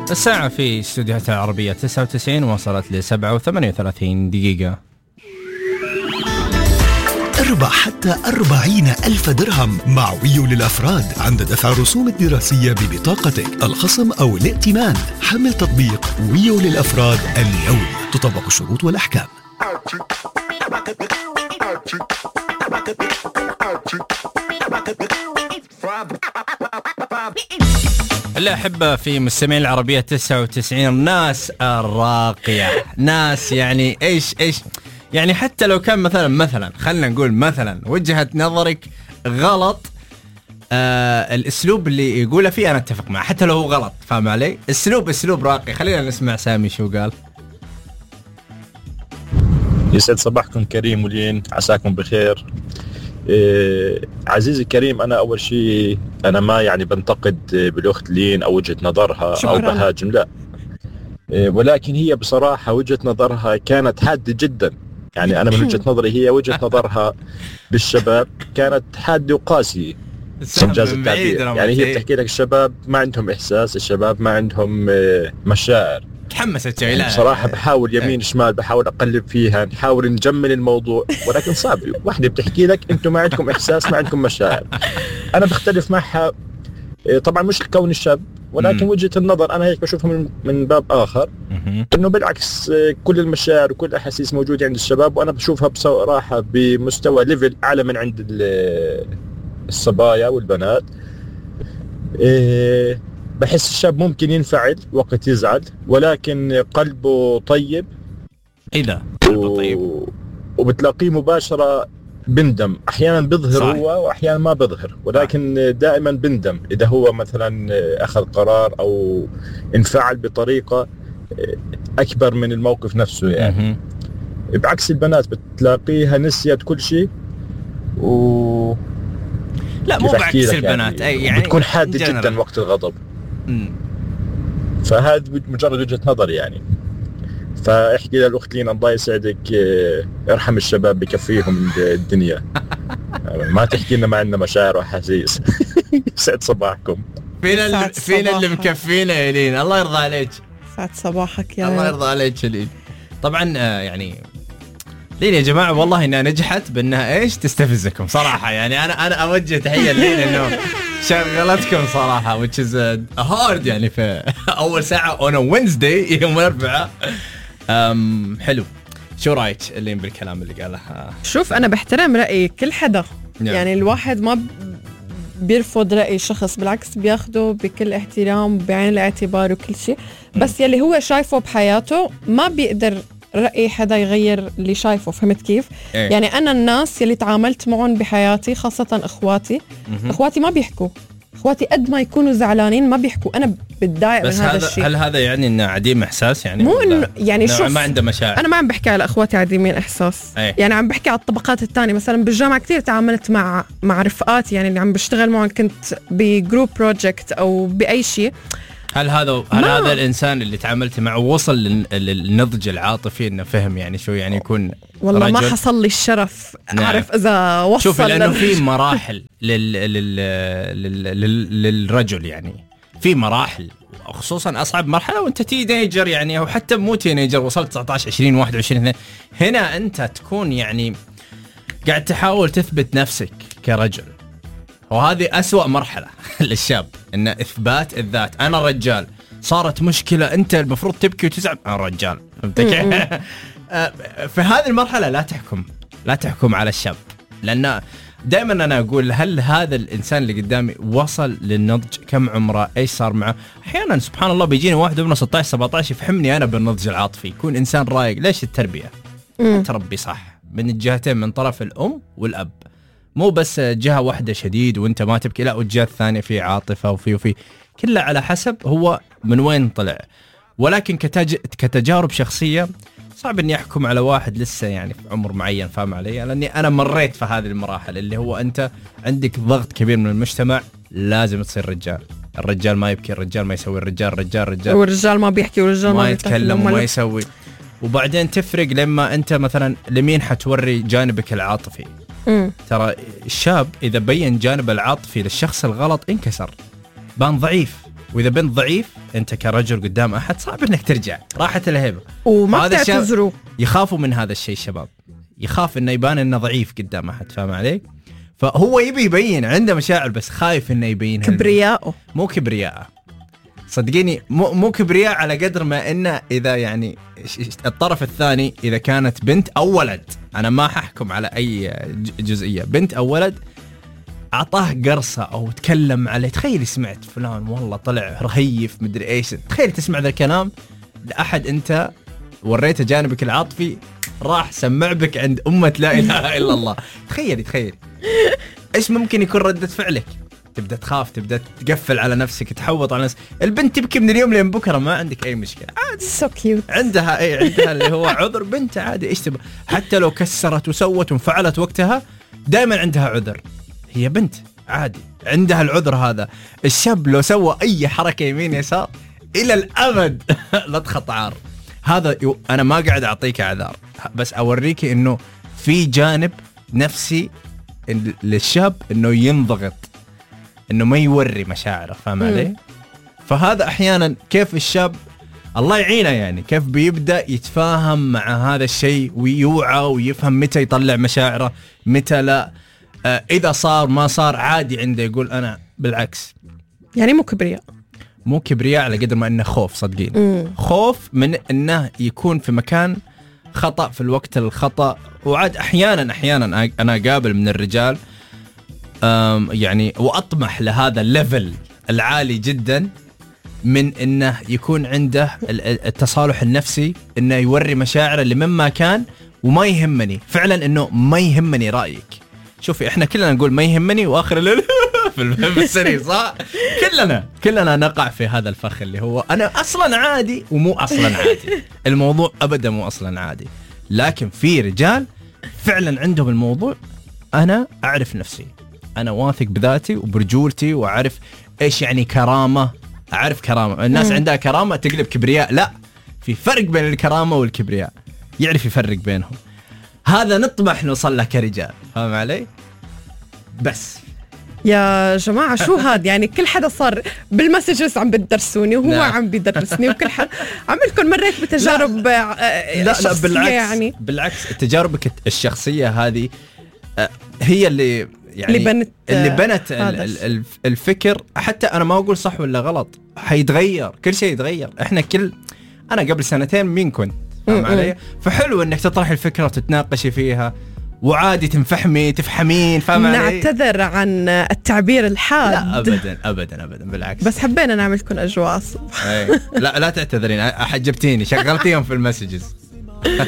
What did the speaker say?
الساعة في استوديوهات العربية 99 وصلت ل7:38 دقيقة. اربح حتى 40,000 درهم مع ويو للأفراد عند دفع الرسوم الدراسية ببطاقتك، الخصم أو الائتمان. حمل تطبيق ويو للأفراد اليوم، تطبق الشروط والأحكام. اللي أحبه في مستمعين العربية 99 ناس راقية، ناس يعني إيش يعني حتى لو كان مثلا خلنا نقول مثلا وجهة نظرك غلط، الأسلوب اللي يقوله فيه أنا أتفق معه حتى لو هو غلط، فاهم علي؟ أسلوب راقي. خلينا نسمع سامي شو قال. يسعد صباحكم كريم ولين، عساكم بخير. عزيزي كريم، أنا أول شيء أنا ما يعني بنتقد بالأخت لين أو وجهة نظرها شكراً. أو بهاجم، لا، ولكن هي بصراحة وجهة نظرها كانت حادة جدا. يعني أنا من وجهة نظري هي وجهة نظرها بالشباب كانت حادة وقاسية، إنجاز التعبير. يعني هي بتحكي لك الشباب ما عندهم إحساس، الشباب ما عندهم مشاعر. تحمست يعني بصراحة بحاول يمين شمال، بحاول أقلب فيها، نحاول نجمل الموضوع، ولكن صعب. واحدة بتحكي لك أنتم ما عندكم إحساس، ما عندكم مشاعر. أنا بختلف معها طبعا، مش الكون الشاب، ولكن وجهة النظر أنا هيك بشوفها من باب آخر، إنه بالعكس كل المشاعر وكل الأحاسيس موجودة عند الشباب، وأنا بشوفها بصراحة بمستوى ليفل أعلى من عند الصبايا والبنات. بحس الشاب ممكن ينفعل وقت يزعل، ولكن قلبه طيب. إذا قلبه طيب وبتلاقيه مباشرة بندم، أحيانا بيظهر صحيح. هو وأحيانا ما بيظهر، ولكن دائما بندم إذا هو مثلا أخذ قرار أو انفعل بطريقة أكبر من الموقف نفسه. يعني بعكس البنات بتلاقيها نسيت كل شيء لا، مو بعكس البنات، يعني بتكون حادة جدا وقت الغضب. فهذا مجرد وجهة نظر يعني. فاحكي للأخت لين الله يسعدك، ارحم الشباب بكفيهم الدنيا. ما تحكي لنا ما عندنا مشاعر وأحاسيس. يسعد صباحكم. فينا اللي مكفينا يا لين، الله يرضى عليك. سعد صباحك يا الله يرضى عليك لين. طبعا يعني لين يا جماعة والله إنها نجحت بأنها تستفزكم صراحة. يعني أنا أوجه تحية لين إنه شغلتكم صراحة which is hard يعني في أول ساعة on a Wednesday يوم الأربعاء. حلو. شو رأيك لين بالكلام اللي قاله؟ شوف، أنا بحترم رأي كل حدا. يعني الواحد ما بيرفض رأي شخص، بالعكس بياخده بكل احترام بعين الاعتبار وكل شيء. بس يلي هو شايفه بحياته ما بيقدر رأي حدا يغير اللي شايفه. فهمت كيف؟ يعني أنا الناس يلي تعاملت معهم بحياتي، خاصة إخواتي ما بيحكوا. إخواتي قد ما يكونوا زعلانين ما بيحكوا. أنا بتضايق من هذا الشيء. هل هذا يعني إنه عديم إحساس؟ يعني مو إنه يعني شوف، ما عنده مشاعر. أنا ما عم بحكي على إخواتي عديمين إحساس. يعني عم بحكي على الطبقات الثانية. مثلا بالجامعة كتير تعاملت مع رفقاتي، يعني اللي عم بشتغل معهم، كنت بجروب بروجكت أو بأي شيء. هل هذا الإنسان اللي تعاملت معه وصل للنضج العاطفي إنه فهم يعني شو يعني يكون والله رجل؟ ما حصل لي الشرف أعرف إذا وصل. شوف، لأنه في مراحل للرجل، يعني في مراحل، خصوصا أصعب مرحلة وأنت تينيجر يعني، أو حتى مو تينيجر، وصلت 19 20 21. هنا أنت تكون يعني قاعد تحاول تثبت نفسك كرجل، وهذه أسوأ مرحلة للشاب، إن إثبات الذات. أنا رجال، صارت مشكلة أنت المفروض تبكي وتزعل، أنا رجال. فهمتك؟ في هذه المرحلة لا تحكم على الشاب، لأن دائما أنا أقول هل هذا الإنسان اللي قدامي وصل للنضج؟ كم عمره؟ إيش صار معه؟ أحيانا سبحان الله بيجيني واحد ابنه 16 17 يفهمني أنا بالنضج العاطفي، يكون إنسان رايق. ليش؟ التربية. تربي صح من الجهتين، من طرف الأم والأب، مو بس جهة واحدة شديد وانت ما تبكي، لا، والجهة الثانية في عاطفة وفي كله على حسب هو من وين طلع. ولكن كتجارب شخصية صعب اني احكم على واحد لسه يعني في عمر معين، فاهم علي؟ لاني انا مريت في هذه المراحل اللي هو انت عندك ضغط كبير من المجتمع، لازم تصير رجال. الرجال ما يبكي، الرجال ما يسوي، الرجال والرجال ما بيحكي، والرجال ما يتكلم وما يسوي. وبعدين تفرق لما انت مثلا لمين حتوري جانبك العاطفي. ترى الشاب إذا بين جانب العاطفي للشخص الغلط انكسر، بان ضعيف، واذا بنت ضعيف انت كرجل قدام احد صعب انك ترجع، راحت الهيبه. وما بتعتذروا. يخافوا من هذا الشيء الشباب، يخاف انه يبان انه ضعيف قدام احد، فاهم علي؟ فهو يبي يبين عنده مشاعر بس خايف انه يبين. كبرياءه مو كبرياء صدقيني، مو كبرياء على قدر ما انه اذا يعني الطرف الثاني اذا كانت بنت او ولد، انا ما ححكم على اي جزئيه، بنت او ولد اعطاه قرصه او تكلم عليه، تخيل سمعت فلان والله طلع رهيف مدري ايش، تخيل تسمع ذا الكلام لاحد انت وريته جانبك العاطفي، راح سمع بك عند امه لا اله الا الله. تخيل ايش ممكن يكون ردة فعلك؟ تبدا تخاف، تبدا تقفل على نفسك، تحوط على نفسك. البنت تبكي من اليوم لين بكره ما عندك اي مشكله عادي، سو كيوت، عندها اللي هو عذر، بنت عادي ايش تبغى، حتى لو كسرت وسوت وانفعلت وقتها دائما عندها عذر، هي بنت عادي عندها العذر هذا. الشاب لو سوى اي حركه يمين يسار الى الابد لا تخط عار. هذا انا ما قاعد اعطيك اعذار، بس اوريك انه في جانب نفسي للشاب انه ينضغط، انه ما يوري مشاعره، فاهم علي؟ فهذا احيانا كيف الشاب الله يعينه يعني كيف بيبدا يتفاهم مع هذا الشيء ويوعى ويفهم متى يطلع مشاعره متى لا. اذا صار ما صار عادي عنده يقول انا بالعكس. يعني مو كبرياء على قدر ما انه خوف، صدقين خوف من انه يكون في مكان خطأ في الوقت الخطأ. وعاد احيانا انا قابل من الرجال يعني واطمح لهذا الليفل العالي جدا من انه يكون عنده التصالح النفسي، انه يوري مشاعره لمما كان وما يهمني فعلا، انه ما يهمني رايك. شوفي احنا كلنا نقول ما يهمني واخر الليل في السرير، صح؟ كلنا نقع في هذا الفخ اللي هو انا اصلا عادي ومو اصلا عادي. الموضوع ابدا مو اصلا عادي، لكن في رجال فعلا عندهم الموضوع انا اعرف نفسي، انا واثق بذاتي وبرجولتي واعرف ايش يعني كرامه، اعرف كرامه. الناس عندها كرامه تقلب كبرياء، لا، في فرق بين الكرامه والكبرياء، يعرف يفرق بينهم. هذا نطمح نوصل له كرجال، فاهم علي؟ بس يا جماعة شو هاد يعني كل حدا صار بالمسجز عم بتدرسوني وهو لا. عم بيدرسني وكل حدا عملكم مريت بتجارب لا بالعكس يعني. بالعكس تجاربك الشخصية هذه هي اللي يعني اللي بنت الفكر. حتى أنا ما أقول صح ولا غلط، حيتغير كل شيء يتغير. أنا قبل سنتين مين كنت، فاهم علي؟ فحلو إنك تطرح الفكرة وتتناقشي فيها وعادي تفهمين، فاهم علي؟ نعتذر عن التعبير الحاد. لا أبدا بالعكس، بس حبينا نعملكم أجواء. لا تعتذرين، حجبتيني شغلتيهم في المسجز.